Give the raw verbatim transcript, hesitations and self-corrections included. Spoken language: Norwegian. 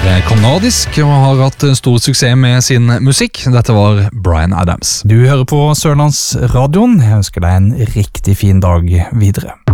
er kanadisk og har hatt stor suksess med sin musikk. Dette var Bryan Adams. Du hører på Sørlandsradioen. Jeg ønsker deg en riktig fin dag videre.